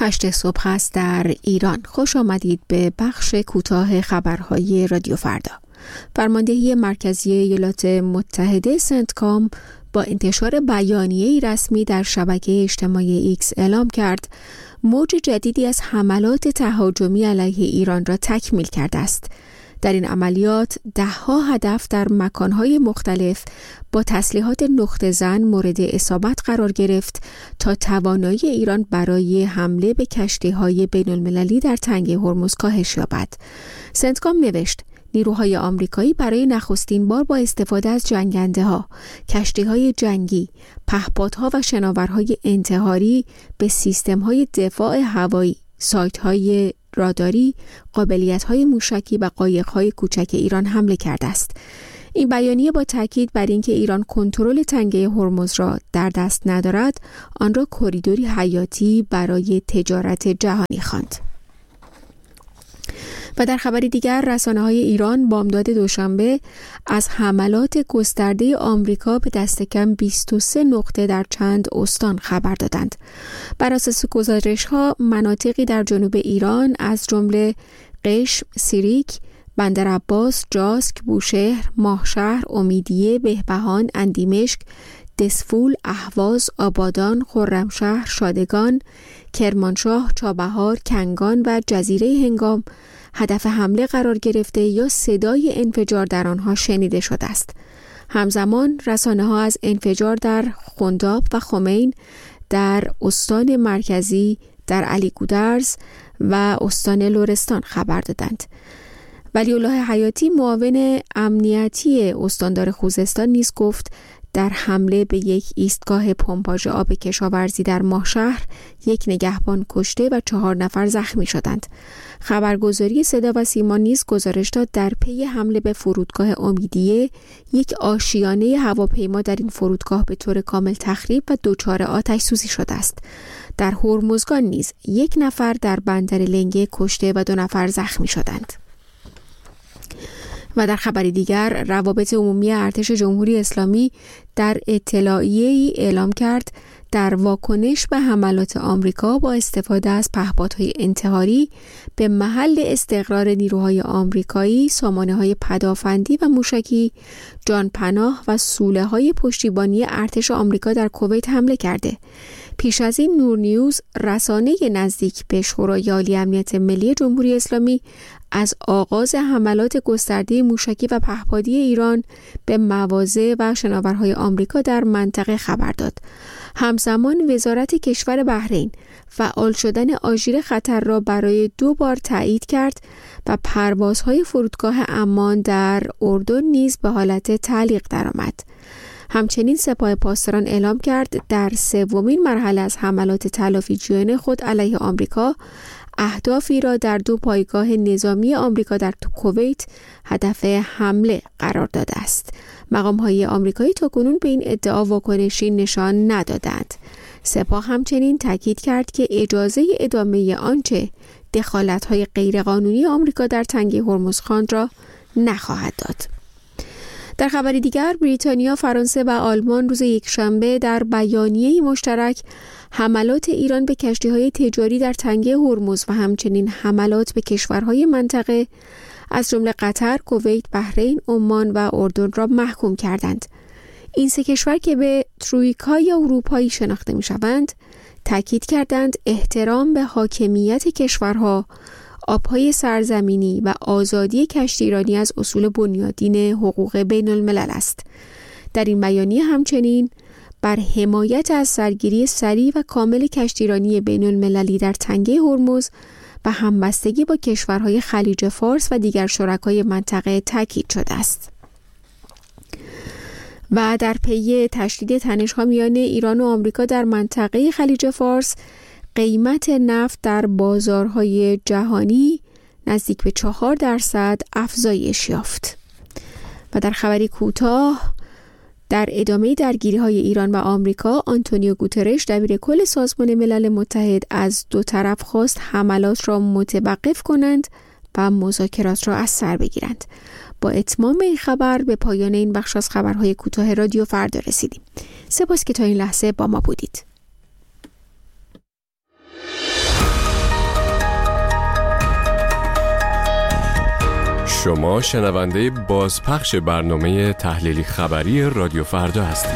8 صبح است در ایران. خوش آمدید به بخش کوتاه خبرهای رادیو فردا. فرماندهی مرکزی ایالات متحده سنتکام با انتشار بیانیه‌ای رسمی در شبکه اجتماعی ایکس اعلام کرد موج جدیدی از حملات تهاجمی علیه ایران را تکمیل کرده است. در این عملیات 10 هدف در مکانهای مختلف با تسلیحات نقطه‌زن مورد اصابت قرار گرفت تا توانایی ایران برای حمله به کشتی‌های بین‌المللی در تنگه هرمز کاهش یابد. سنتکام نوشت نیروهای آمریکایی برای نخستین بار با استفاده از جنگنده‌ها، کشتی‌های جنگی، پهپادها و شناورهای انتحاری به سیستم‌های دفاع هوایی، سایت‌های راداری، قابلیت‌های موشکی و قایق‌های کوچک ایران حمله کرده است. این بیانیه با تاکید بر اینکه ایران کنترل تنگه هرمز را در دست ندارد، آن را کریدوری حیاتی برای تجارت جهانی خواند. و در خبری دیگر رسانه‌های ایران بامداد دوشنبه از حملات گسترده آمریکا به دست کم 23 نقطه در چند استان خبر دادند. بر اساس گزارش‌ها مناطقی در جنوب ایران از جمله قشم، سیریک، بندرعباس، جاسک، بوشهر، ماهشهر، امیدیه، بهبهان، اندیمشک، دسفول، اهواز، آبادان، خرمشهر، شادگان، کرمانشاه، چابهار، کنگان و جزیره هنگام هدف حمله قرار گرفته یا صدای انفجار در آنها شنیده شده است. همزمان رسانه‌ها از انفجار در خنداب و خمین در استان مرکزی، در علی گودرز و استان لرستان خبر دادند. ولی‌الله حیاتی معاون امنیتی استاندار خوزستان نیز گفت در حمله به یک ایستگاه پمپاژ آب کشاورزی در ماهشهر 1 نگهبان کشته و 4 نفر زخمی شدند. خبرگزاری صدا و سیما نیز گزارش داد در پی حمله به فرودگاه امیدیه یک آشیانه هواپیما در این فرودگاه به طور کامل تخریب و دچار آتش سوزی شده است. در هرمزگان نیز 1 نفر در بندر لنگه کشته و 2 نفر زخمی شدند. و در خبری دیگر روابط عمومی ارتش جمهوری اسلامی در اطلاعیه‌ای اعلام کرد در واکنش به حملات آمریکا با استفاده از پهپادهای انتحاری به محل استقرار نیروهای آمریکایی، سامانه‌های پدافندی و موشکی، جانپناه و سوله‌های پشتیبانی ارتش آمریکا در کویت حمله کرده. پیش از این نور نیوز رسانه نزدیک به شورای عالی امنیت ملی جمهوری اسلامی از آغاز حملات گسترده موشکی و پهپادی ایران به مواضع و شناورهای آمریکا در منطقه خبر داد. همزمان وزارت کشور بحرین فعال شدن آژیر خطر را برای 2 بار تایید کرد و پروازهای فرودگاه عمان در اردن نیز به حالت تعلیق درآمد. همچنین سپاه پاسداران اعلام کرد در 3مین مرحله از حملات تلافیجویانه خود علیه آمریکا اهدافی را در 2 پایگاه نظامی آمریکا در کویت هدف حمله قرار داده است. مقام‌های آمریکایی تاکنون به این ادعا واکنشی نشان ندادند. سپاه همچنین تاکید کرد که اجازه ادامه آنچه دخالت‌های غیرقانونی آمریکا در تنگه هرمزخان را نخواهد داد. در خبری دیگر بریتانیا، فرانسه و آلمان روز یکشنبه در بیانیه‌ای مشترک حملات ایران به کشتی‌های تجاری در تنگه هرمز و همچنین حملات به کشورهای منطقه از جمله قطر، کویت، بحرین، عمان و اردن را محکوم کردند. این 3 کشور که به ترویکای اروپایی شناخته می‌شوند، تاکید کردند احترام به حاکمیت کشورها، آبهای سرزمینی و آزادی کشتی ایرانی از اصول بنیادین حقوق بین الملل است. در این بیانیه همچنین بر حمایت از سرگیری سریع و کامل کشتی ایرانی بین المللی در تنگه هرمز و همبستگی با کشورهای خلیج فارس و دیگر شرکای منطقه تاکید شده است. و در پی تشدید تنش‌ها میان ایران و آمریکا در منطقه خلیج فارس، قیمت نفت در بازارهای جهانی نزدیک به 4% افزایش یافت. و در خبری کوتاه در ادامه درگیری‌های ایران و آمریکا، آنتونیو گوترش دبیر کل سازمان ملل متحد از 2 طرف خواست حملات را متوقف کنند و مذاکرات را از سر بگیرند. با اتمام این خبر به پایان این بخش از خبرهای کوتاه رادیو فردا رسیدیم. سپاس که تا این لحظه با ما بودید. شما شنونده بازپخش برنامه تحلیلی خبری رادیو فردا هستید.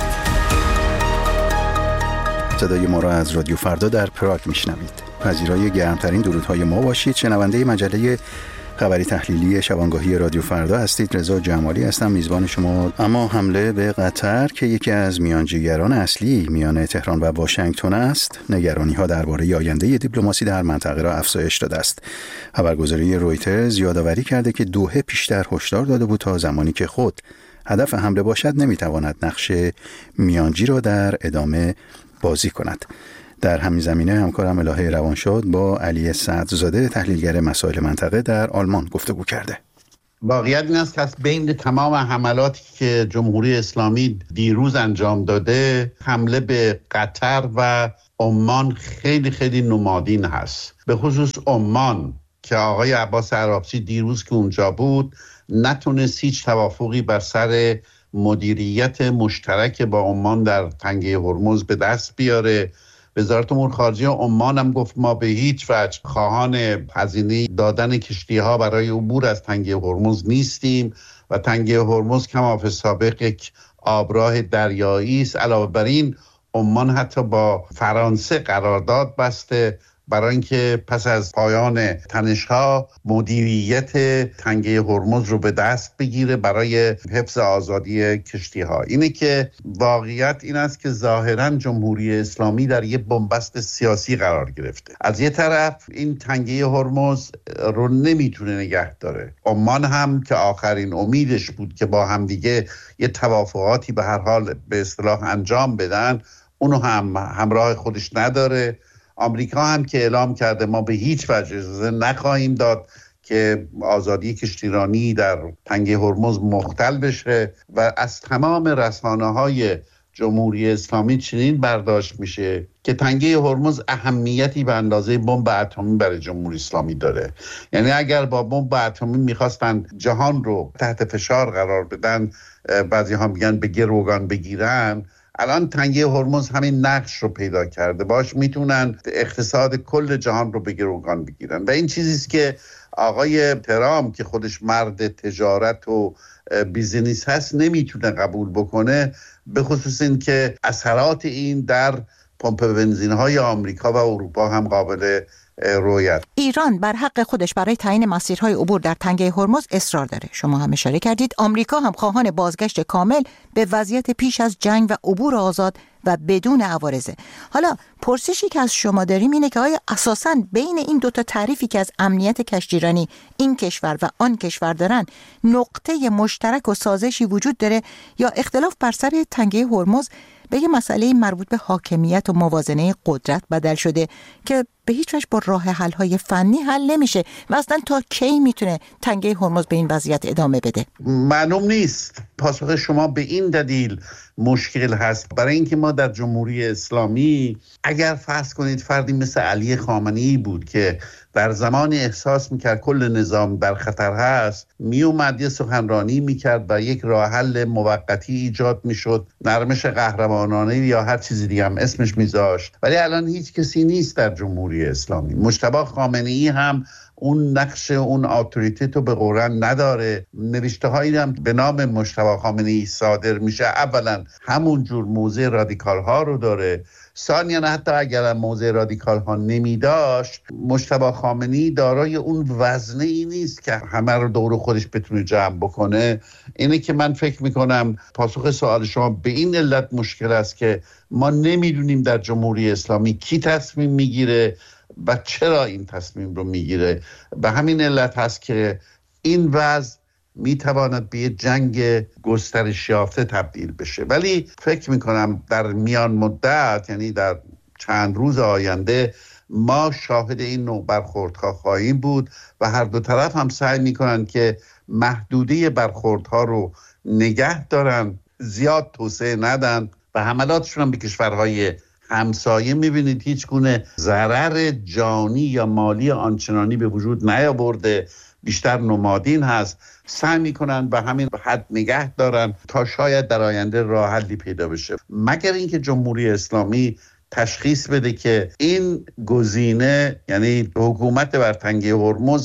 صدای ما را از رادیو فردا در پراگ میشنوید. پذیرای گرمترین درودهای ما باشید. شنونده مجله خبری تحلیلی شبانگاهی رادیو فردا هستید. رضا جمالی هستم، میزبان شما. اما حمله به قطر که یکی از میانجیگران اصلی میان تهران و واشنگتن است، نگرانی‌ها درباره آینده دیپلماسی در منطقه را افزایش داده است. خبرگزاری رویترز یادآوری کرده که دوحه پیشتر هشدار داده بود تا زمانی که خود هدف حمله باشد نمیتواند نقش میانجی را در ادامه بازی کند. در همین زمینه همکارم الهه روانشاد با علی سعدزاده تحلیلگر مسائل منطقه در آلمان گفتگو کرده. واقعیت این است که از بین تمام حملاتی که جمهوری اسلامی دیروز انجام داده، حمله به قطر و عمان خیلی خیلی نمادین هست. به خصوص عمان که آقای عباس عرابچی دیروز که اونجا بود نتونست هیچ توافقی بر سر مدیریت مشترک با عمان در تنگه هرمز به دست بیاره. وزارت امور خارجه عمان هم گفت ما به هیچ وجه خواهان هزینه دادن کشتی‌ها برای عبور از تنگه هرمز نیستیم و تنگه هرمز کماف سابق یک آبراه دریایی است. علاوه بر این عمان حتی با فرانسه قرارداد بسته برای اینکه پس از پایان تنش‌ها مدیریت تنگه هرمز رو به دست بگیره برای حفظ آزادی کشتی‌ها. اینه که واقعیت این است که ظاهراً جمهوری اسلامی در یک بنبست سیاسی قرار گرفته. از یه طرف این تنگه هرمز رو نمیتونه نگه داره. عمان هم که آخرین امیدش بود که با همدیگه یه توافقاتی به هر حال به اصطلاح انجام بدن، اونو هم همراه خودش نداره. آمریکا هم که اعلام کرده ما به هیچ وجه اجازه نخواهیم داد که آزادی کشتیرانی در تنگه هرمز مختل بشه و از تمام رسانه‌های جمهوری اسلامی چنین برداشت میشه که تنگه هرمز اهمیتی به اندازه بمب اتمی برای جمهوری اسلامی داره. یعنی اگر با بمب اتمی میخواستن جهان رو تحت فشار قرار بدن، بعضی ها میگن به گروگان بگیرن، الان تنگه هرمز همین نقش رو پیدا کرده، باش میتونن اقتصاد کل جهان رو به گروگان بگیرن و این چیزیست که آقای ترامپ که خودش مرد تجارت و بیزینس هست نمیتونه قبول بکنه، به خصوص این که اثرات این در پمپ بنزین‌های آمریکا و اروپا هم قابل رویت. ایران بر حق خودش برای تعیین مسیرهای عبور در تنگه هرمز اصرار داره. شما هم اشاره کردید آمریکا هم خواهان بازگشت کامل به وضعیت پیش از جنگ و عبور آزاد و بدون عوارضه. حالا پرسشی که از شما داریم اینه که آیا اساساً بین این دوتا تعریفی که از امنیت کشتیرانی این کشور و آن کشور دارن نقطه مشترک و سازشی وجود داره یا اختلاف بر سر تنگه هرمز به یه مسئله مربوط به حاکمیت و موازنه قدرت بدل شده که به هیچ وجه با راه حل‌های فنی حل نمیشه و اصلا تا کی میتونه تنگه هرمز به این وضعیت ادامه بده؟ معلوم نیست. پاسخ شما به این دلیل مشکل هست، برای اینکه ما در جمهوری اسلامی اگر فرض کنید فردی مثل علی خامنه‌ای بود که در زمان احساس میکرد کل نظام در خطر هست میومد یه سخنرانی میکرد و یک راه حل موقتی ایجاد میشد، نرمش قهرمانانه یا هر چیزی دیگه هم اسمش میذاشت. ولی الان هیچ کسی نیست در جمهوری اسلامی. مجتبی خامنه‌ای هم اون نقش اون اتوریته تو به قرآن نداره. نوشته هایی هم به نام مجتبی خامنه‌ای صادر میشه، اولا همون جور موضع رادیکال ها رو داره، ثانیاً حتی اگر موضع رادیکال ها نمی داشت مجتبی خامنه‌ای دارای اون وزنه ای نیست که همه رو دور خودش بتونه جمع بکنه. اینه که من فکر میکنم پاسخ سوال شما به این علت مشکل است که ما نمیدونیم در جمهوری اسلامی کی تصمیم میگیره و چرا این تصمیم رو میگیره. به همین علت هست که این وضع میتواند به یه جنگ گسترش یافته تبدیل بشه. ولی فکر میکنم در میان مدت، یعنی در چند روز آینده، ما شاهد این نوع برخوردها خواهیم بود و هر دو طرف هم سعی میکنن که محدوده برخوردها رو نگه دارن، زیاد توسعه ندن و حملاتشون هم به کشورهای همسایه میبینید هیچ گونه ضرر جانی یا مالی آنچنانی به وجود نیاورده، بیشتر نمادین هست. سعی میکنن به همین حد نگه دارن تا شاید در آینده راه حلی پیدا بشه، مگر اینکه جمهوری اسلامی تشخیص بده که این گزینه، یعنی حکومت بر تنگه هرمز،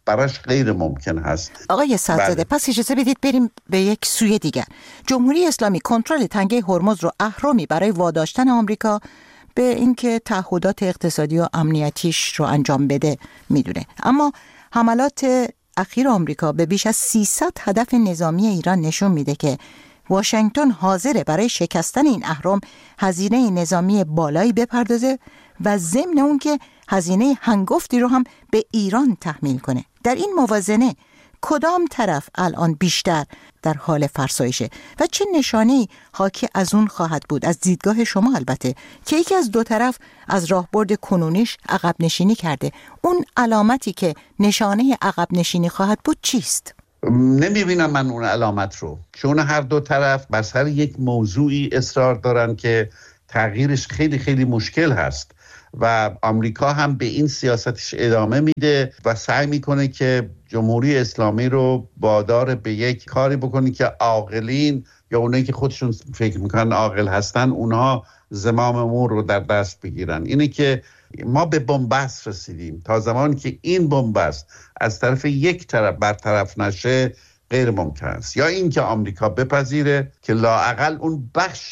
براش غیر ممکن هست. آقای صدرزاده پس اجازه بدید بریم به یک سوی دیگر. جمهوری اسلامی کنترل تنگه هرمز رو اهرامی برای واداشتن آمریکا به اینکه تعهدات اقتصادی و امنیتیش رو انجام بده میدونه، اما حملات اخیر آمریکا به بیش از 300 هدف نظامی ایران نشون میده که واشنگتن حاضره برای شکستن این اهرم هزینه نظامی بالایی بپردازه و ضمن اون که هزینه هنگفتی رو هم به ایران تحمیل کنه. در این موازنه کدام طرف الان بیشتر در حال فرسایشه و چه نشانه‌ای حاکی از اون خواهد بود از دیدگاه شما البته که یکی از دو طرف از راهبرد کنونیش عقب نشینی کرده؟ اون علامتی که نشانه عقب نشینی خواهد بود چیست؟ نمیبینم من اون علامت رو، چون هر دو طرف بر سر یک موضوعی اصرار دارن که تغییرش خیلی خیلی مشکل هست و آمریکا هم به این سیاستش ادامه میده و سعی میکنه که جمهوری اسلامی رو وادار به یک کاری بکنه که عاقلین یا اونایی که خودشون فکر میکنن عاقل هستن اونها زمام امور رو در دست بگیرن. اینه که ما به بنبست رسیدیم. تا زمانی که این بنبست از طرف یک طرف برطرف نشه غیر ممکن است، یا این که آمریکا بپذیره که لااقل اون بخش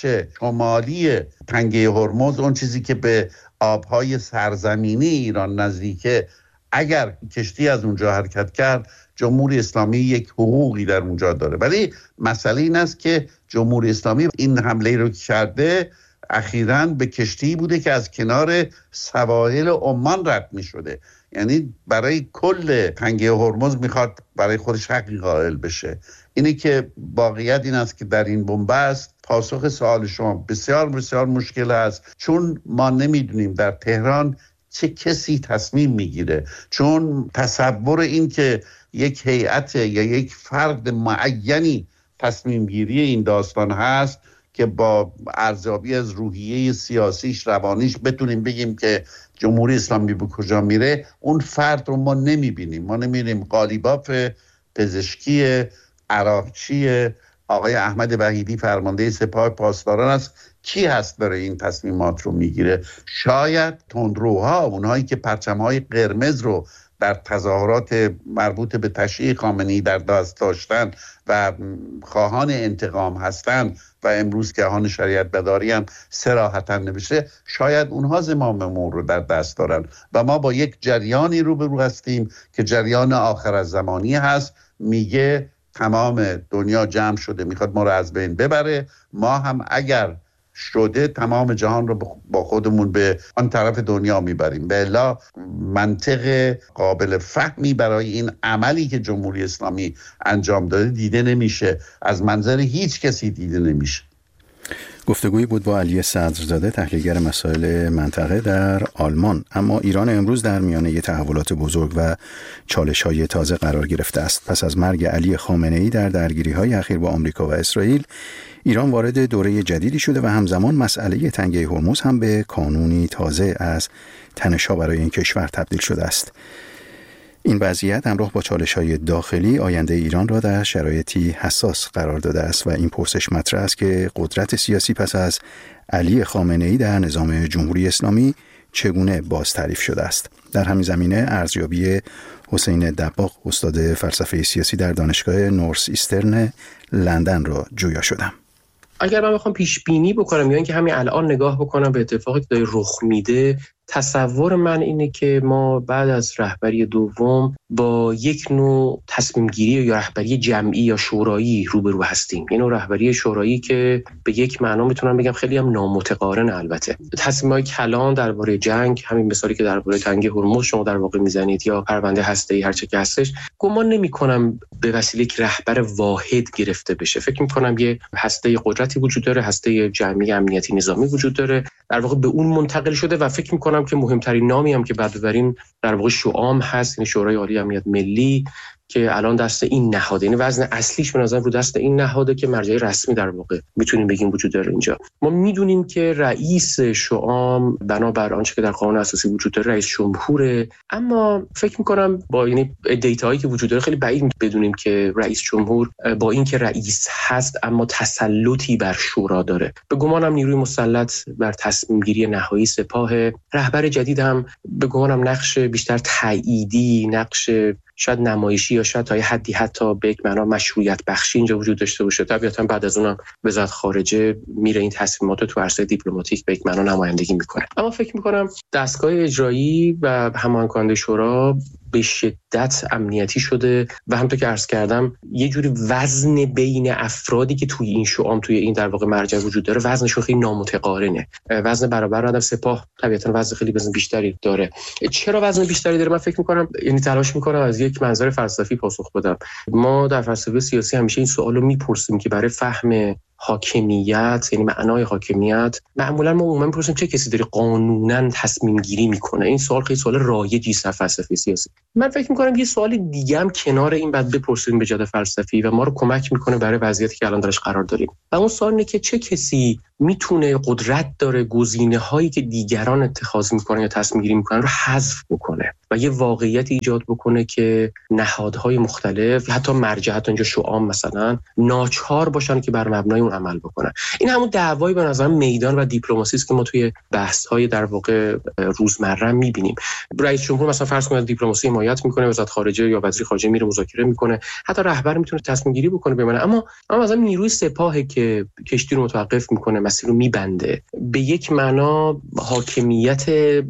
شمالی تنگه هرمز، اون چیزی که به آبهای سرزمینی ایران نزدیکه، اگر کشتی از اونجا حرکت کرد جمهوری اسلامی یک حقوقی در اونجا داره. ولی مسئله این است که جمهوری اسلامی این حمله رو کرده اخیراً به کشتی بوده که از کنار سواحل عمان رد می شده، یعنی برای کل تنگه هرمز میخواد برای خودش حقی قائل بشه. اینه که واقعیت این است که در این بنبست پاسخ سوال شما بسیار بسیار مشکل است، چون ما نمیدونیم در تهران چه کسی تصمیم میگیره، چون تصور این که یک هیئت یا یک فرد معینی تصمیم گیری این داستان هست که با ارزیابی از روحیه سیاسیش روانیش بتونیم بگیم که جمهوری اسلامی به کجا میره، اون فرد رو ما نمیبینیم. ما نمیبینیم قالیباف پزشکی عراقچی آقای احمد وحیدی فرمانده سپاه پاسداران است، کی هست برای این تصمیمات رو میگیره؟ شاید تندروها، اونهایی که پرچم‌های قرمز رو در تظاهرات مربوط به تشییع خامنه‌ای در دست داشتن و خواهان انتقام هستند و امروز که خواهان شریعت بداری هم صراحتاً نوشته، شاید اونها زمام امور رو در دست دارن و ما با یک جریانی روبرو هستیم که جریان آخر از زمانی هست، میگه تمام دنیا جمع شده میخواد ما رو از بین ببره، ما هم اگر شده تمام جهان رو با خودمون به آن طرف دنیا میبریم. به الا منطق قابل فهمی برای این عملی که جمهوری اسلامی انجام داده دیده نمیشه، از منظر هیچ کسی دیده نمیشه. گفتگویی بود با علی صدرزاده، تحلیلگر مسائل منطقه در آلمان. اما ایران امروز در میانه تحولات بزرگ و چالش‌های تازه قرار گرفته است. پس از مرگ علی خامنه‌ای در درگیری‌های اخیر با آمریکا و اسرائیل، ایران وارد دوره جدیدی شده و همزمان مسئله تنگه هرمز هم به کانونی تازه از تنش‌ها برای این کشور تبدیل شده است. این وضعیت همراه با چالش‌های داخلی آینده ایران را در شرایطی حساس قرار داده است و این پرسش مطرح است که قدرت سیاسی پس از علی خامنه‌ای در نظام جمهوری اسلامی چگونه باز تعریف شده است. در همین زمینه ارزیابی حسین دباغ، استاد فلسفه سیاسی در دانشگاه نورث ایسترن لندن را جویا شدم. اگر من بخوام پیش بینی بکنم یا اینکه همین الان نگاه بکنم به اتفاقی که داره رخ میده، تصور من اینه که ما بعد از رهبری دوم با یک نوع تصمیم گیری یا رهبری جمعی یا شورایی روبرو هستیم. این نوع رهبری شورایی که به یک معنا میتونم بگم خیلی هم نامتقارن. البته تصمیم‌های کلان درباره جنگ، همین مثالی که درباره تنگه هرمز شما در واقع میزنید یا پرونده هسته‌ای هر چه که هستش، گمان نمی‌کنم به وسیله یک رهبر واحد گرفته بشه. فکر می‌کنم یه هسته قدرتی وجود داره، هسته جمعی امنیتی نظامی وجود داره، در واقع به اون منتقل شده و فکر می‌کنم که مهمترین نامی هم که بعد ببریم در واقع شوام هست، یعنی شورای عالی امنیت ملی که الان دست این نهاده، یعنی وزن اصلیش به نظر رو دست این نهاده که مرجع رسمی در واقع میتونیم بگیم وجود داره اینجا. ما میدونیم که رئیس شوام بنابر آنچه که در قانون اساسی وجود داره رئیس جمهوره، اما فکر میکنم با یعنی دیتاهایی که وجود داره خیلی بعید بدونیم که رئیس جمهور با اینکه رئیس هست اما تسلطی بر شورا داره. به گمانم نیروی مسلط بر تصمیم گیری نهایی سپاه، رهبر جدید هم به گمانم نقش بیشتر تاییدی، نقش شاید نمایشی یا شاید تا یه حدی حتی به یک معنا مشروعیت بخشی اینجا وجود داشته باشه. طبیعتاً بعد از اونم وزارت خارجه میره این تصمیمات رو تو عرصه دیپلماتیک به یک معنا نمایندگی میکنه. اما فکر میکنم دستگاه اجرایی و هماهنگ کننده شورا به شدت امنیتی شده و همونطور که عرض کردم یه جوری وزن بین افرادی که توی این شؤام توی این در واقع مرجع وجود داره وزنشون خیلی نامتقارنه. وزن برابر آدم سپاه طبیعتاً وزن خیلی وزن بیشتری داره. چرا وزن بیشتری داره؟ من فکر می‌کنم یعنی تلاش می‌کنم از یک منظر فلسفی پاسخ بدم. ما در فلسفه سیاسی همیشه این سوالو می‌پرسیم که برای فهم حاکمیت یعنی معنای حاکمیت معمولا ما عموما می‌پرسیم چه کسی داره قانونا تصمیم گیری میکنه. این سوال خیلی سوال رایجی است در فلسفه سیاسی. من فکر می‌کنم یه سوال دیگه هم کنار این بعد بپرسیم به جهت فلسفی و ما رو کمک می‌کنه برای وضعیتی که الان درش قرار داریم. و اون سوال اینه که چه کسی میتونه قدرت داره گزینه‌هایی که دیگران اتخاذ میکنن یا تصمیم گیری میکنن رو حذف بکنه و یه واقعیت ایجاد بکنه که نهادهای مختلف حتی مرجع حتی اینجا شؤام مثلا ناچار باشن که بر مبنای اون عمل بکنن. این همون دعوایی به نظر میدان و دیپلماسی است که ما توی بحث‌های در واقع روزمره می‌بینیم. رئیس جمهور مثلا فرض کنید دیپلماسی حمایت میکنه، وزارت خارجه یا وزیر خارجه میره مذاکره میکنه، حتی رهبر میتونه تصمیم گیری بکنه بمونه. اما مثلا نیروی سپاه که کشتی رو متوقف میکنه، مسیر رو میبنده، به یک معنا حاکمیت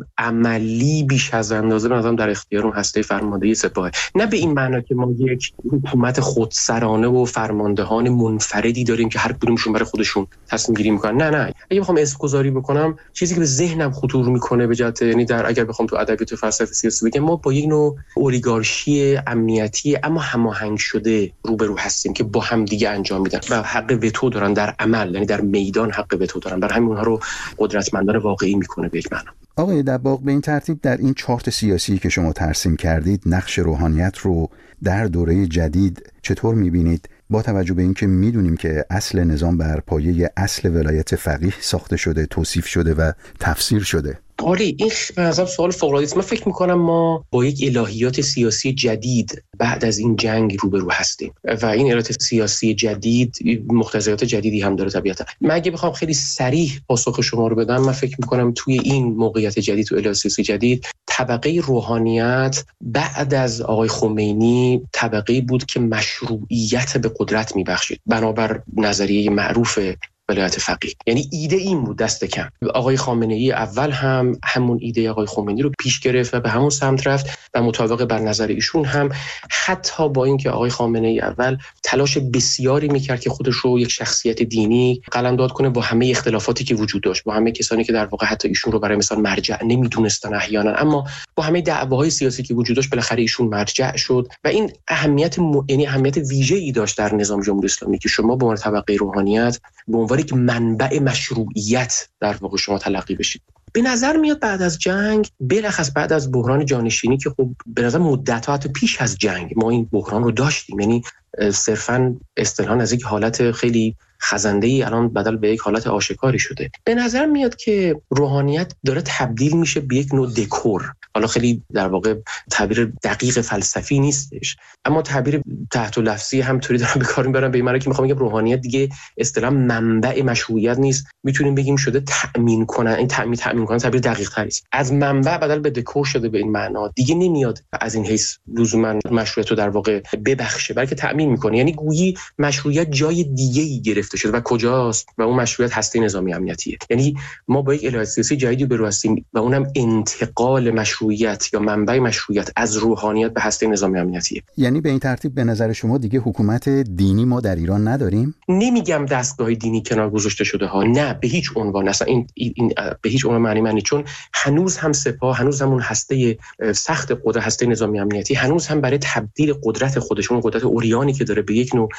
عملی بیش از اندازه به نظرم در اختیار اون هسته فرماندهی سپاه. نه به این معنا که ما یک حکومت خودسرانه و فرماندهان منفردی داریم که هر کدومشون برای خودشون تصمیم گیری میکنن. نه اگه بخوام اسم گذاری بکنم چیزی که به ذهنم خطور میکنه به جهت یعنی اگر بخوام تو ادبیات فلسفه سیاسی بگم ما با یک نوع اولیگارشی امنیتی اما هماهنگ شده روبرو هستیم که با هم دیگه انجام میدن و حق وتو دارن در عمل، یعنی در میدان حق وتو دارن. برای همین اونها رو قدرتمندانه واقعی میکنه به یک معنا. آقای دباغ، به این ترتیب در این چارت سیاسی که شما ترسیم کردید نقش روحانیت رو در دوره جدید چطور میبینید؟ با توجه به اینکه میدونیم که اصل نظام بر پایه اصل ولایت فقیه ساخته شده، توصیف شده و تفسیر شده. آره این به نظرم سوال فوق‌العاده است. من فکر می‌کنم ما با یک الهیات سیاسی جدید بعد از این جنگ روبرو هستیم و این الهیات سیاسی جدید مقتضیات جدیدی هم داره طبیعتا. من اگه بخوام خیلی صریح پاسخ شما رو بدم، من فکر می‌کنم توی این موقعیت جدید، تو الهیات سیاسی جدید، طبقه روحانیت بعد از آقای خمینی طبقه‌ای بود که مشروعیت به قدرت می‌بخشید بنابر نظریه معروف ولایت فقیه. یعنی ایده این بود دست کم. آقای خامنه‌ای اول هم همون ایده آقای خمینی رو پیش گرفت و به همون سمت رفت و مطابق بر نظر ایشون هم حتی با اینکه آقای خامنه‌ای اول تلاش بسیاری میکرد که خودش رو یک شخصیت دینی قلمداد کنه با همه اختلافاتی که وجود داشت، با همه کسانی که در واقع حتی ایشون رو برای مثال مرجع نمیدونستن احیانا، اما با همه دعواهای سیاسی که وجود داشت بالاخره ایشون مرجع شد و این یعنی اهمیت ویژه‌ای داشت در نظام جمهوری اسلامی که شما به عنوان طبقه روحانیت به عنوان یک منبع مشروعیت در واقع شما تلقی بشید. به نظر میاد بعد از جنگ، بلخص بعد از بحران جانشینی که خب به نظر مدت‌ها حتی پیش از جنگ ما این بحران رو داشتیم، یعنی صرفاً اصطلاحاً از یک حالت خیلی خزنده‌ای الان بدل به یک حالت آشکاری شده. به نظر میاد که روحانیت داره تبدیل میشه به یک نوع دکور. حالا خیلی در واقع تعبیر دقیق فلسفی نیستش، اما تعبیر تحت لفظی همطوری دارم به کار میبرم به این معنی که میخوام بگم روحانیت دیگه اصطلاحاً منبع مشروعیت نیست، میتونیم بگیم شده تأمین کنن. این تأمین کنن تعبیر دقیق تری است. از منبع بدل به دکور شده به این معنا. دیگه نمیاد از این حیث لزوما مشروعیت رو در واقع ببخشه، بلکه تأمین میکنه. یعنی گویی مشروعیت جای دیگه‌ای گرفته شده و کجاست؟ و اون مشروعیت هسته نظامی امنیتیه. یعنی ما با یک الهیات سیاسی جدیدی برو هستیم و اونم انتقال مشروعیت یا منبع مشروعیت از روحانیت به هسته نظامی امنیتیه. یعنی به این ترتیب به نظر شما دیگه حکومت دینی ما در ایران نداریم؟ نمیگم دستگاه دینی کنار گذاشته شده ها، نه به هیچ عنوان. اصلا این به هیچ عنوان معنی چون هنوز هم سپاه، هنوز هم اون هسته سخت قدرت، هسته نظامی امنیتی، هنوز هم برای تبدیل قدرت خودشون، قدرت اوریانی که داره به یک نوع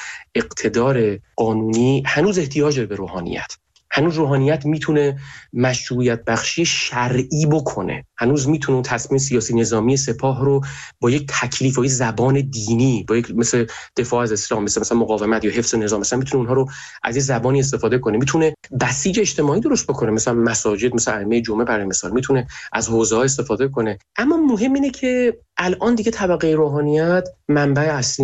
اقتدار قانونی، هنوز احتیاج به روحانیت. هنوز روحانیت میتونه مشروعیت بخشی شرعی بکنه، هنوز میتونه اون تصمیم سیاسی نظامی سپاه رو با یک تکلیف و یک زبان دینی، با یک مثل دفاع از اسلام، مثلا مقاومت یا حفظ نظام، مثلا میتونه اونها رو از یه زبانی استفاده کنه، میتونه بسیج اجتماعی درست بکنه، مثلا مساجد، مثلا ائمه جمعه برای مثال، میتونه از حوزه‌ها استفاده کنه. اما مهم اینه که الان دیگه طبقه روحانیت منبع اصلی نیست.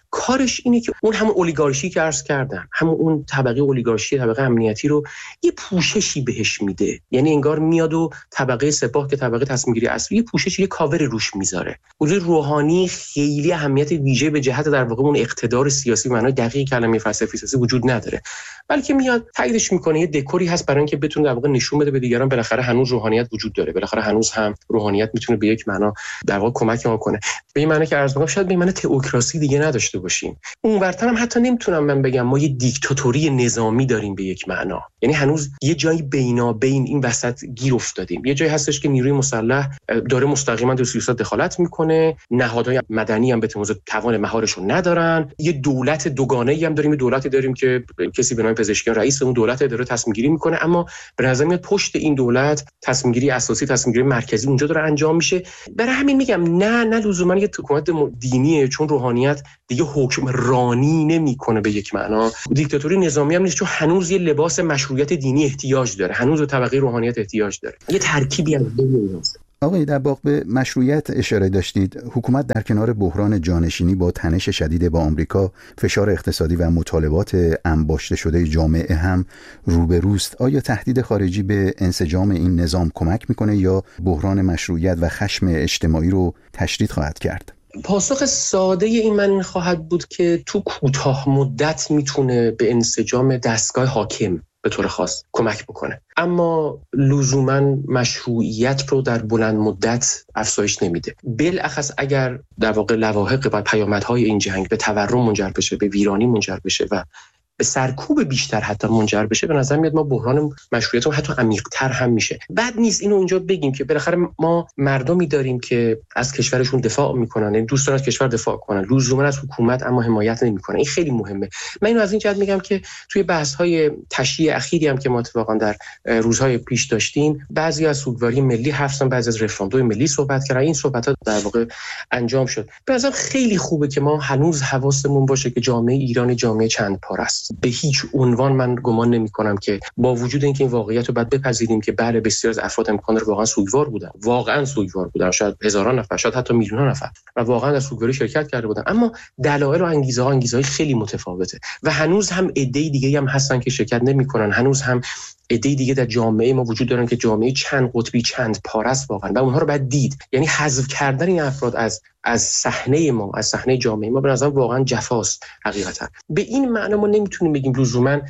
کارش اینه که اون همون اولیگارشی که عرض کردم، همون اون طبقه اولیگارشی، طبقه امنیتی رو یه پوششی بهش میده. یعنی انگار میاد و طبقه سپاه که طبقه تصمیم گیری اصلی، یه پوششی، یه کاور روش میذاره. حضور روحانی خیلی اهمیت ویژه به جهت در واقع اون اقتدار سیاسی، معنای دقیق کلمه فلسفی سیاسی وجود نداره، بلکه میاد تاییدش میکنه. یه دکوری هست برای اینکه بتونه در واقع نشون بده به دیگران بالاخره هنوز روحانیت وجود داره، بالاخره هنوز هم روحانیت میتونه به یک معنا در واقع کمک ما کنه. به این معنی که عرض می‌کنم شاید به این معنی تئوکراسی دیگه نداشته باشیم. اونورتر هم حتی نمیتونم من بگم ما یه دیکتاتوری نظامی داریم به یک معنا. یعنی هنوز یه جایی بینابین این وسط گیر افتادیم. یه جایی هستش که نیروی مسلح داره مستقیما در سیاست دخالت میکنه، نهادهای مدنی هم به تمام توان مهارش رو ندارن، یه دولت دوگانه‌ای هم داریم، دولتی داریم که کسی به نام پزشکیان رئیس اون دولت داره تصمیم گیری میکنه، اما به نظر میاد پشت این دولت تصمیم گیری اساسی، تصمیم گیری مرکزی اونجا داره انجام میشه. برای همین میگم نه لزوما یه حکومت دینیه، چون روحانیت دیگه حکمرانی نمیکنه به یک معنا. دیکتاتوری نظامی هم نیست، چون هنوز یه لباس مشروعیت دینی احتیاج داره، هنوز به طبقه روحانیت احتیاج داره. یه ترکیبی از دو. آقای دباغ، به مشروعیت اشاره داشتید. حکومت در کنار بحران جانشینی با تنش شدید با آمریکا، فشار اقتصادی و مطالبات انباشته شده جامعه هم روبروست. آیا تهدید خارجی به انسجام این نظام کمک میکنه یا بحران مشروعیت و خشم اجتماعی رو تشدید خواهد کرد؟ پاسخ ساده این من خواهد بود که تو کوتاه مدت میتونه به انسجام دستگاه حاکم به طور خاص کمک بکنه، اما لزوما مشروعیت رو در بلند مدت افزایش نمیده. بالاخص اگر در واقع لواحق و پیامدهای این جنگ به تورم منجر بشه، به ویرانی منجر بشه و به سرکوب بیشتر حتی منجر بشه، به نظر میاد ما بحران مشروعیت رو حتی عمیق‌تر هم میشه. بد نیست اینو اونجا بگیم که بالاخره ما مردمی داریم که از کشورشون دفاع میکنن، یعنی دوست دارن از کشور دفاع کنن، لزوما از حکومت اما حمایت نمیکنن. این خیلی مهمه. من اینو از این جهت میگم که توی بحث‌های تشریع اخیری هم که ما اتفاقا در روزهای پیش داشتیم، بعضی از سوگواری ملی حرف زدن، بعضی از رفراندوم ملی صحبت کردن. این صحبت‌ها در واقع انجام شد. به نظر خیلی خوبه که ما هنوز حواسمون باشه که جامعه ایران جامعه چند پاره است. به هیچ عنوان من گمان نمی‌کنم که با وجود اینکه این واقعیت رو باید بپذیریم که بله بسیار از افراد امکان داره واقعا سوگوار بودن، شاید هزاران نفر، شاید حتی میلیون‌ها نفر و واقعا در سوگواری شرکت کرده بودن، اما دلایل و انگیزه‌های خیلی متفاوته و هنوز هم عده‌ای دیگه‌ای هم هستن که شرکت نمی‌کنن. هنوز هم عده‌ای دیگه در جامعه ما وجود دارن که جامعه چند قطبی، چند پاره است واقعا، و اونها رو باید دید. یعنی حذف کردن این افراد از صحنه ما، از صحنه جامعه ما، به نظر واقعا جفاست حقیقتا. به این معنی ما نمیتونیم بگیم لزوما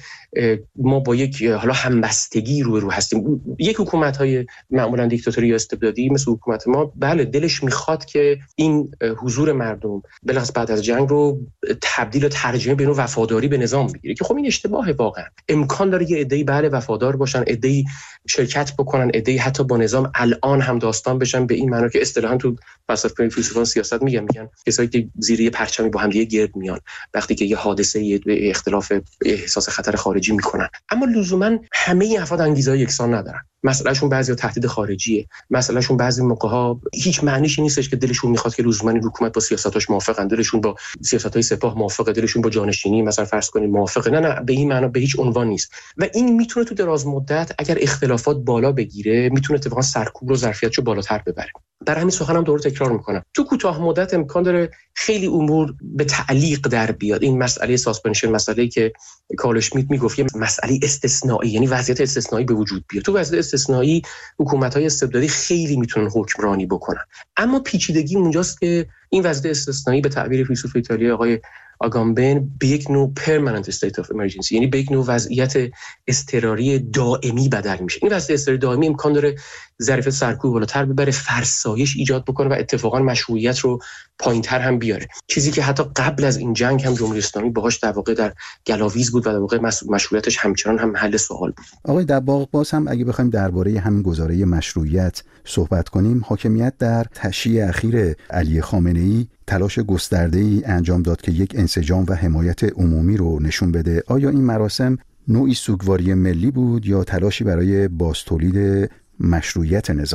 ما با یک حالا همبستگی رو هستیم. یک حکومت‌های معمولا دیکتاتوری یا استبدادی مثل حکومت ما، بله دلش میخواد که این حضور مردم بلخص بعد از جنگ رو تبدیل و ترجمه به نوع وفاداری به نظام بگیره، که خب این اشتباهه. واقعا امکان داره یه عده‌ای بله وفادار باشن، عده‌ای شرکت بکنن، عده‌ای حتی با نظام الان هم داستان بشن، به این معنی که اصطلاحاً تو فلسفه سیاست میگن کسایی که زیر یه پرچمی با هم دیگه گرد میان وقتی که یه حادثه به اختلاف احساس خطر خارجی میکنن. اما لزوما همه این افراد انگیزه یکسان ندارن. مسئلهشون بعضی تهدید خارجیه، مسئلهشون بعضی موقع‌ها هیچ معنیش نیستش که دلشون میخواد که لزوما حکومت با سیاستاش موافقن، دلشون با سیاست‌های سپاه موافقه، دلشون با جانشینی مثلا فرض کنید موافقه. نه به این معنا به هیچ عنوان نیست و این میتونه تو دراز مدت اگر اختلافات بالا بگیره میتونه اتفاقا سرکوب رو ظرفیتشو بالاتر ببره. برای همین سخنم دوباره تکرار میکنم، تو کوتاه مدت امکان داره خیلی امور به تعلیق در بیاد. این مسئله ساسپنشن، مسئله‌ای که کارل اشمیت میگفت یه مسئله استثنایی، یعنی وضعیت استثنایی به وجود بیاد. تو وضعیت استثنایی حکومت‌های استبدادی خیلی میتونن حکمرانی بکنن، اما پیچیدگی اونجاست که این وضعیت استثنایی به تعبیر فیلسوف ایتالیایی آقای آگامبن به یک نوع permanent state of emergency، یعنی به یک نوع وضعیت اضطراری دائمی بدل میشه. این وضعیت اضطراری دائمی امکان داره ظرفیت سرکوب بالاتر ببره، فرسایش ایجاد بکنه و اتفاقا مشروعیت رو پایینتر هم بیاره، چیزی که حتی قبل از این جنگ هم جمهوری اسلامی باهاش در واقع در گلاویز بود و در واقع مشروعیتش همچنان هم محل سوال بود. آقای دباغ، باز هم اگه بخوایم درباره همین گزاره مشروعیت صحبت کنیم، حاکمیت در تشییع اخیر علی خامنه‌ای تلاش گسترده‌ای انجام داد که یک انسجام و حمایت عمومی رو نشون بده. آیا این مراسم نوعی سوگواری ملی بود یا تلاشی برای بازتولید مشروعیت نظام؟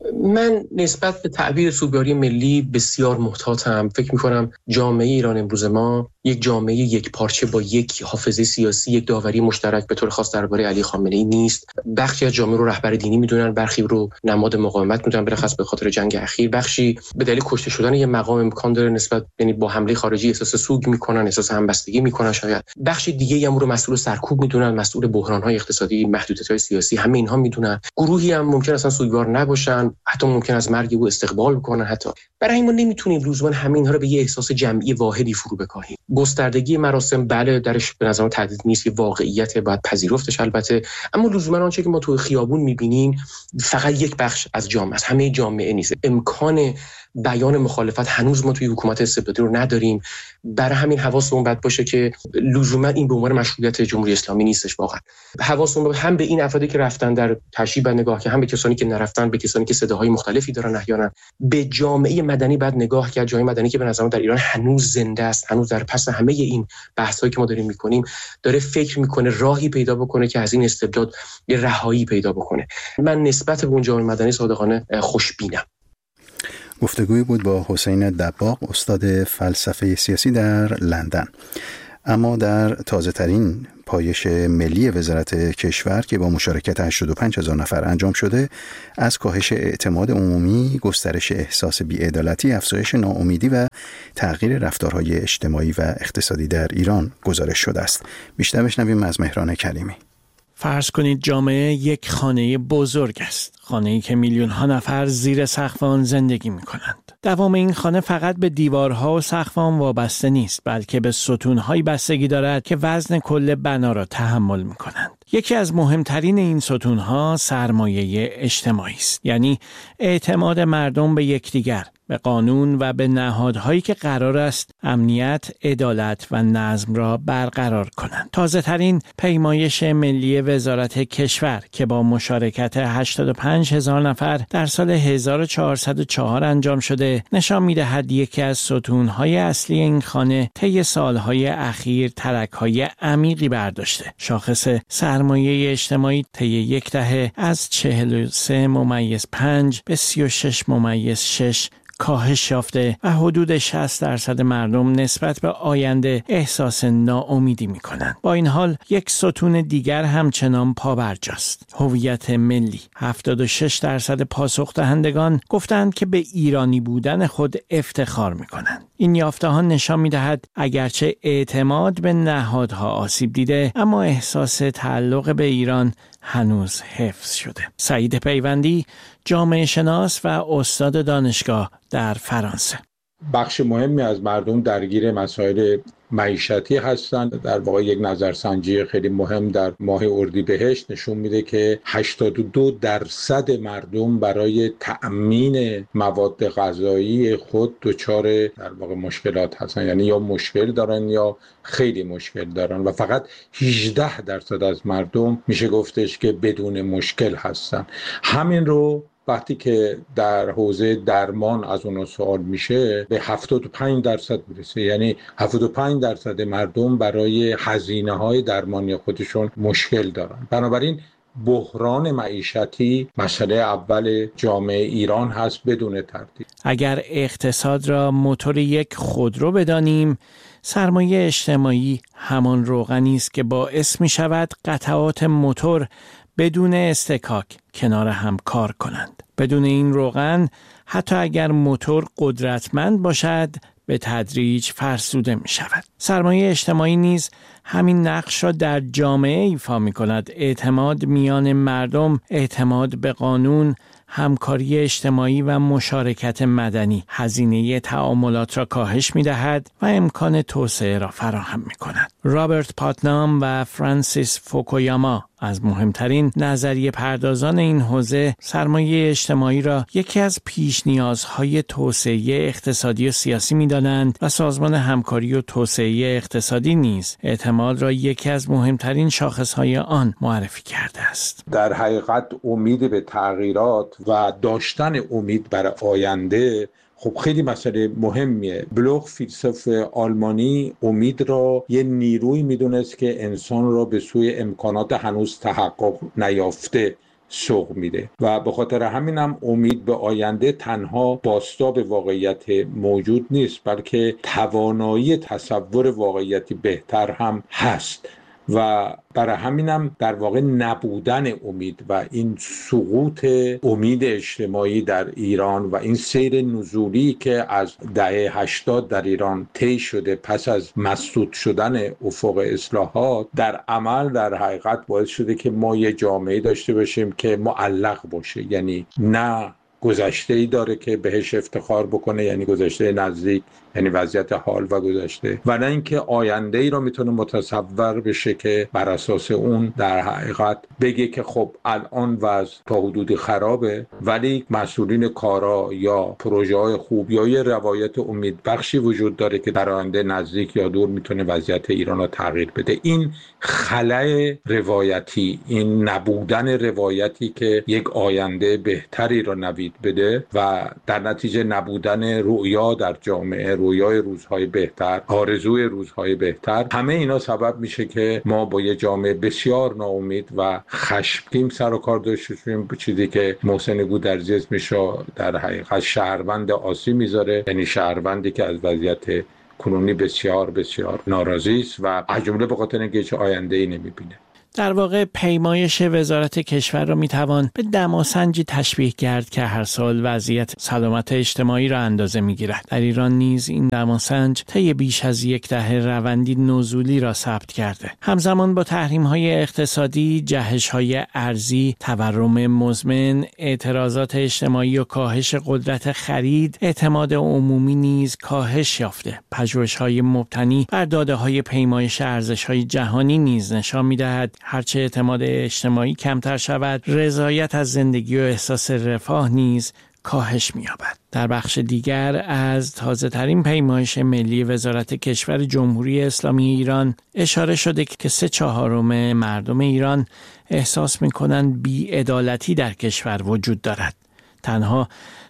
من نسبت به تعبیر سوگواری ملی بسیار محتاطم. فکر می‌کنم جامعه ایران امروز ما یک جامعه یک پارچه با یک حافظه سیاسی، یک داوری مشترک به طور خاص درباره علی خامنه‌ای نیست. بخشی از جامعه رو رهبر دینی میدونن، برخی رو نماد مقاومت میدونن بالاخص به خاطر جنگ اخیر، بخشی به دلیل کشته شدن یه مقام امکان داره نسبت، یعنی با حمله خارجی احساس سوگ میکنن، احساس همبستگی میکنن شاید. بخشی دیگه هم رو مسئول سرکوب میدونن، مسئول بحران‌های اقتصادی، محدودیت‌های سیاسی، همه اینها میدونن. گروهی هم ممکن اصلا سوگوار نباشن، حتی ممکن از مرگ او استقبال بکنن. حتی برای این ما نمیتونیم لزوما همه اینها رو به یه احساس جمعی واحدی فرو بکاهیم. گستردگی مراسم بله درش به نظر من تهدید نیست، یه واقعیت باید پذیرفتش البته، اما لزوما آنچه که ما تو خیابون میبینیم فقط یک بخش از جامعه است، همه جامعه نیست. امکان بیان مخالفت هنوز ما توی حکومت استبدادی رو نداریم. برای همین حواسمون باید باشه که لزوما این به عنوان مشروعیت جمهوری اسلامی نیستش. واقعا حواسمون هم به این افرادی که رفتن در تشییع نگاه، که هم به کسانی که نرفتن، به کسانی که صداهای مختلفی دارن احیانا. به جامعه مدنی بعد نگاه کرد، جامعه مدنی که به نظر من در ایران هنوز زنده است، هنوز در پس همه این بحثایی که ما داریم میکنیم داره فکر میکنه راهی پیدا بکنه که از این استبداد یه رهایی پیدا بکنه. من نسبت به اون جامعه مدنی صادقانه خوشبینم. گفتگوی بود با حسین دباغ، استاد فلسفه سیاسی در لندن. اما در تازه ترین پایش ملی وزارت کشور که با مشارکت 85,000 نفر انجام شده، از کاهش اعتماد عمومی، گسترش احساس بی‌عدالتی، افزایش ناامیدی و تغییر رفتارهای اجتماعی و اقتصادی در ایران گزارش شده است. بیشتر بشنویم از مهران کریمی. فرض کنید جامعه یک خانه بزرگ است، خانه‌ای که میلیون‌ها نفر زیر سقف آن زندگی می‌کنند. دوام این خانه فقط به دیوارها و سقف آن وابسته نیست، بلکه به ستون‌هایی بستگی دارد که وزن کل بنا را تحمل می‌کنند. یکی از مهمترین این ستون‌ها سرمایه اجتماعی است، یعنی اعتماد مردم به یکدیگر، به قانون و به نهادهایی که قرار است امنیت، عدالت و نظم را برقرار کنند. تازه ترین پیمایش ملی وزارت کشور که با مشارکت 85,000 نفر در سال 1404 انجام شده، نشان می‌دهد یکی از ستون‌های اصلی این خانه طی سال‌های اخیر ترک‌های عمیقی برداشته. شاخص سرمایه اجتماعی طی یک دهه از 43.5 به 36.6 کاهش یافته و حدود 60% مردم نسبت به آینده احساس ناامیدی می‌کنند. با این حال یک ستون دیگر همچنان پابرجاست: هویت ملی. 76% پاسخ دهندگان گفتند که به ایرانی بودن خود افتخار می‌کنند. این یافته‌ها نشان می‌دهد اگرچه اعتماد به نهادها آسیب دیده، اما احساس تعلق به ایران هنوز حفظ شده. سعید پیوندی، جامعه شناس و استاد دانشگاه در فرانسه: بخش مهمی از مردم درگیر مسائل معیشتی هستند. در واقع یک نظرسنجی خیلی مهم در ماه اردیبهشت نشون میده که 82% مردم برای تأمین مواد غذایی خود دچار در واقع مشکلات هستند، یعنی یا مشکل دارن یا خیلی مشکل دارن، و فقط 18% از مردم میشه گفتش که بدون مشکل هستن. همین رو وقتی که در حوزه درمان از اون سوال میشه به 75% میرسه، یعنی 75% مردم برای هزینه‌های درمانی خودشون مشکل دارن. بنابراین بحران معیشتی مسئله اول جامعه ایران هست بدون تردید. اگر اقتصاد را موتور یک خودرو بدانیم، سرمایه اجتماعی همان روغنی است که باعث می شود قطعات موتور بدون اصطکاک کنار هم کار کنند. بدون این روغن حتی اگر موتور قدرتمند باشد به تدریج فرسوده می شود. سرمایه اجتماعی نیز همین نقش را در جامعه ایفا می کند. اعتماد میان مردم، اعتماد به قانون، همکاری اجتماعی و مشارکت مدنی هزینه تعاملات را کاهش می دهد و امکان توسعه را فراهم می کند. رابرت پاتنام و فرانسیس فوکویاما از مهمترین نظریه پردازان این حوزه سرمایه اجتماعی را یکی از پیش نیازهای توسعه اقتصادی و سیاسی می دانند و سازمان همکاری و توسعه اقتصادی نیز اعتماد را یکی از مهمترین شاخصهای آن معرفی کرده است. در حقیقت امید به تغییرات و داشتن امید برای آینده خب خیلی مسئله مهمیه. بلوخ فیلسوف آلمانی امید را یه نیروی میدونست که انسان را به سوی امکانات هنوز تحقق نیافته سوق میده و به خاطر همینم امید به آینده تنها بازتاب واقعیت موجود نیست، بلکه توانایی تصور واقعیتی بهتر هم هست و برای همینم در واقع نبودن امید و این سقوط امید اجتماعی در ایران و این سیر نزولی که از دهه 80 در ایران طی شده پس از مسدود شدن افق اصلاحات در عمل در حقیقت باعث شده که ما یه جامعه داشته باشیم که معلق باشه، یعنی نه گذشته‌ای داره که بهش افتخار بکنه، یعنی گذشته نزدیک، یعنی وضعیت حال و گذشته، و نه اینکه آینده‌ای رو میتونه متصور بشه که بر اساس اون در حقیقت بگه که خب الان وضع تا حدودی خرابه ولی مسئولین کارا یا پروژه‌های خوب یا یه روایت امیدبخشی وجود داره که در آینده نزدیک یا دور میتونه وضعیت ایران رو تغییر بده. این خلأ روایتی، این نبودن روایتی که یک آینده بهتری رو نوید بده و در نتیجه نبودن رؤیا در جامعه، رویای روزهای بهتر، آرزوی روزهای بهتر، همه اینا سبب میشه که ما با یه جامعه بسیار ناامید و خشمگین سر و کار داشته باشیم، چیزی که محسن گودرزی میشه در حقیقت شهروند آسی میذاره، یعنی شهروندی که از وضعیت کنونی بسیار بسیار ناراضی است و از جمله به خاطر اینکه هیچ آینده‌ای نمیبینه. در واقع پیمایش وزارت کشور را میتوان به دماسنجی تشبیه کرد که هر سال وضعیت سلامت اجتماعی را اندازه میگیرد. در ایران نیز این دماسنج طی بیش از یک دهه روندی نزولی را ثبت کرده. همزمان با تحریم‌های اقتصادی، جهش‌های ارزی، تورم مزمن، اعتراضات اجتماعی و کاهش قدرت خرید، اعتماد عمومی نیز کاهش یافته. پژوهش‌های مبتنی بر داده‌های پیمایش ارزش‌های جهانی نیز نشان می‌دهد هرچه اعتماد اجتماعی کمتر شود، رضایت از زندگی و احساس رفاه نیز کاهش می‌یابد. در بخش دیگر از تازه‌ترین پیمایش ملی وزارت کشور جمهوری اسلامی ایران اشاره شده که 3/4 مردم ایران احساس می‌کنند بی‌عدالتی در کشور وجود دارد. تنها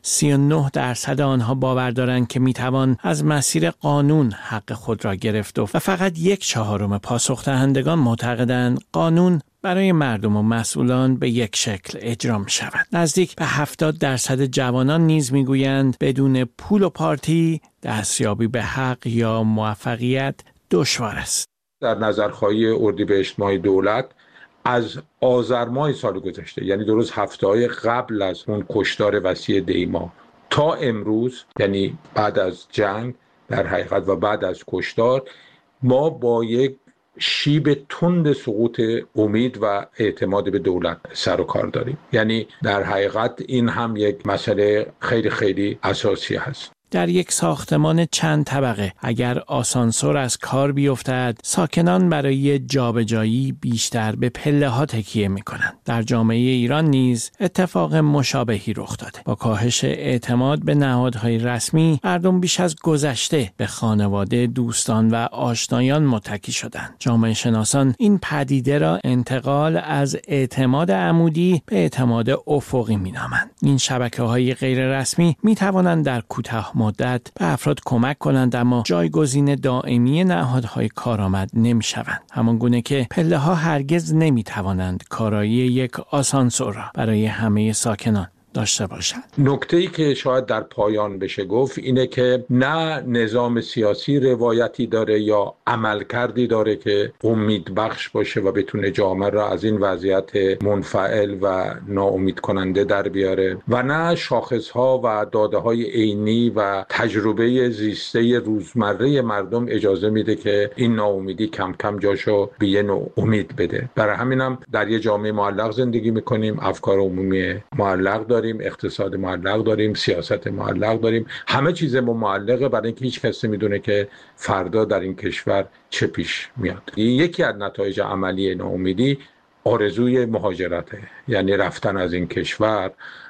39% آنها باور دارند که میتوان از مسیر قانون حق خود را گرفت و فقط 1/4 پاسخ دهندگان معتقدند قانون برای مردم و مسئولان به یک شکل اجرا می شود. نزدیک به 70% جوانان نیز میگویند بدون پول و پارتی دستیابی به حق یا موفقیت دشوار است. در نظرخواهی اردیبهشت ماه دولت از آذر ماه سال گذشته، یعنی درست هفته‌های قبل از اون کشتار وسیع دیما تا امروز، یعنی بعد از جنگ در حقیقت و بعد از کشتار، ما با یک شیب تند سقوط امید و اعتماد به دولت سر و کار داریم. یعنی در حقیقت این هم یک مسئله خیلی خیلی اساسی هست. در یک ساختمان چند طبقه اگر آسانسور از کار بیفتد، ساکنان برای جابجایی بیشتر به پله‌ها تکیه می‌کنند. در جامعه ایران نیز اتفاق مشابهی رخ داده. با کاهش اعتماد به نهادهای رسمی، مردم بیش از گذشته به خانواده، دوستان و آشنایان متکی شدند. جامعه شناسان این پدیده را انتقال از اعتماد عمودی به اعتماد افقی می‌نامند. این شبکه‌های غیر رسمی می‌توانند در کوتاه مدت به افراد کمک کنند، اما جایگزین دائمی نهادهای کارآمد نمی‌شوند. همان گونه که پله‌ها هرگز نمی‌توانند کارایی یک آسانسور را برای همه ساکنان داشته باشند. نکته‌ای که شاید در پایان بشه گفت اینه که نه نظام سیاسی روایتی داره یا عملکردی داره که امیدبخش باشه و بتونه جامعه را از این وضعیت منفعل و ناامید کننده در بیاره، و نه شاخصها و داده‌های عینی و تجربه زیسته روزمره مردم اجازه میده که این ناامیدی کم کم جاشو به یه نوع امید بده. برای همینم در یه جامعه معلق زندگی میکنیم، افکار عمومی معلق داریم، اقتصاد معلق داریم، سیاست معلق داریم، همه چیز ما معلقه، برای اینکه هیچ کس نمیدونه که فردا در این کشور چه پیش میاد. یکی از نتایج عملی ناامیدی آرزوی مهاجرته، یعنی رفتن از این کشور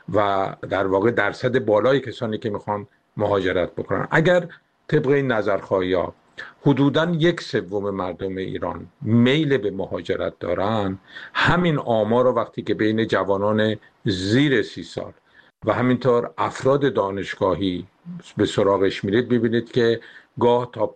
و در واقع درصد بالای کسانی که میخوان مهاجرت بکنن. اگر طبق این نظرخواهی‌ها حدوداً 1/3 مردم ایران میل به مهاجرت دارن، همین آمار رو وقتی که بین جوانان زیر 30 سال و همینطور افراد دانشگاهی به سراغش میرید ببینید که گاه تا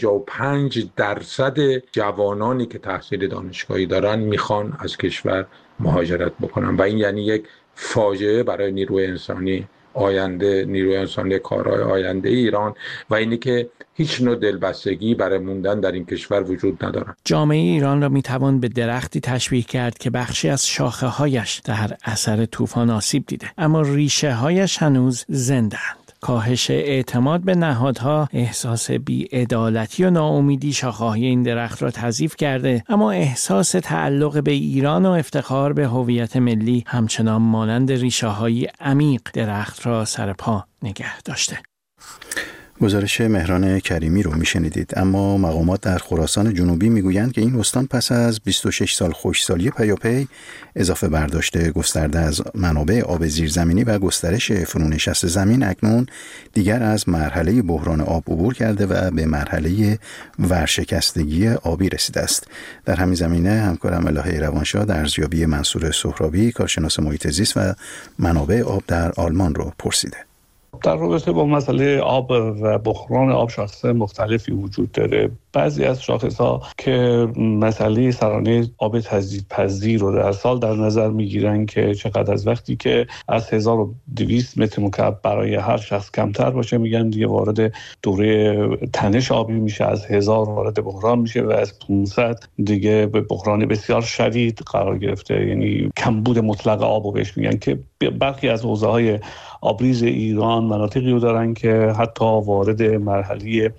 55% جوانانی که تحصیل دانشگاهی دارن میخوان از کشور مهاجرت بکنن و این یعنی یک فاجعه برای نیروی انسانی آینده، نیروی انسانی کارهای آینده ایران و اینی که هیچ نوع دلبستگی برای موندن در این کشور وجود ندارد. جامعه ایران را میتوان به درختی تشبیه کرد که بخشی از شاخه‌هایش در اثر طوفان آسیب دیده، اما ریشه‌هایش هنوز زنده‌اند. کاهش اعتماد به نهادها، احساس بی‌عدالتی و ناامیدی شاخه‌های این درخت را تضعیف کرده، اما احساس تعلق به ایران و افتخار به هویت ملی همچنان مانند ریشه‌های عمیق درخت را سر پا نگه داشته. گزارش مهران کریمی رو میشنیدید. اما مقامات در خراسان جنوبی میگویند که این استان پس از 26 سال خشکسالی پیاپی، اضافه برداشت گسترده از منابع آب زیرزمینی و گسترش فرونشست زمین، اکنون دیگر از مرحله بحران آب عبور کرده و به مرحله ورشکستگی آبی رسیده است. در همین زمینه همکارم الهه روانشاه در ارزیابی منصور سهرابی، کارشناس محیط زیست و منابع آب در آلمان رو پرسیده. در رابطه با مسئله آب و بحران آب شاخص مختلفی وجود داره. بعضی از شاخص‌ها که مسئله سرانه آب تجدیدپذیر رو در سال در نظر میگیرن که چقدر از وقتی که از 1200 متر مکعب برای هر شخص کمتر باشه میگن دیگه وارد دوره تنش آبی میشه، از 1000 وارد بحران میشه و از 500 دیگه به بحران بسیار شدید قرار گرفته، یعنی کمبود مطلق آب رو بهش میگن که برخی از حوزه‌های آبریز ایران مناطقی رو دارن که حتی وارد مرحله